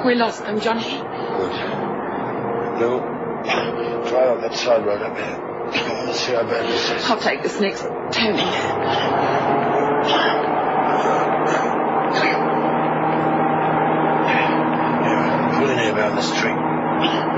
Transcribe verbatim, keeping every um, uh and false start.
We lost them, Johnny. Good. Lou, try on that side road up here. I want to see how bad this is. I'll take this next turning. Yeah, pull in here around this tree.